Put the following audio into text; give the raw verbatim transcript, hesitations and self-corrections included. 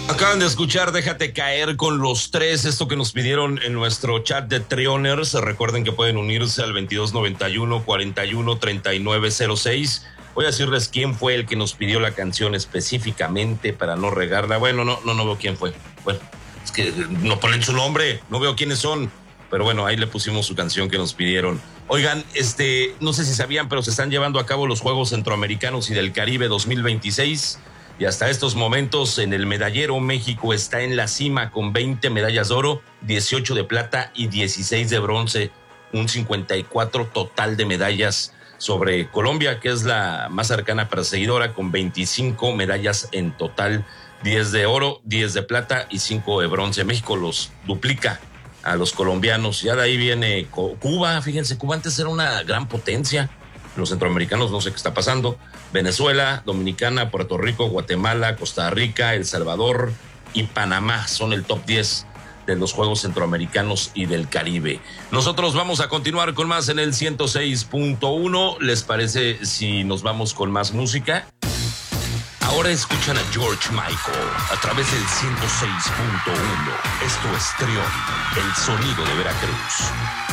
Acaban de escuchar Déjate Caer con Los Tres, esto que nos pidieron en nuestro chat de Trioners. Recuerden que pueden unirse al veintidós noventa y uno, cuarenta y uno, treinta y nueve cero seis. Voy a decirles quién fue el que nos pidió la canción específicamente para no regarla. Bueno, no, no, no veo quién fue. Bueno, es que no ponen su nombre, no veo quiénes son. Pero bueno, ahí le pusimos su canción que nos pidieron. Oigan, este, no sé si sabían, pero se están llevando a cabo los Juegos Centroamericanos y del Caribe dos mil veintiséis. Y hasta estos momentos en el medallero México está en la cima con veinte medallas de oro, dieciocho de plata y dieciséis de bronce, un cincuenta y cuatro total de medallas sobre Colombia, que es la más cercana perseguidora, con veinticinco medallas en total, diez de oro, diez de plata y cinco de bronce. México los duplica a los colombianos. Ya de ahí viene Cuba, fíjense, Cuba antes era una gran potencia. Los centroamericanos no sé qué está pasando. Venezuela, Dominicana, Puerto Rico, Guatemala, Costa Rica, El Salvador y Panamá son el top diez de los Juegos Centroamericanos y del Caribe. Nosotros vamos a continuar con más en el ciento seis punto uno. ¿Les parece si nos vamos con más música? Ahora escuchan a George Michael a través del ciento seis punto uno. Esto es Trión, el sonido de Veracruz.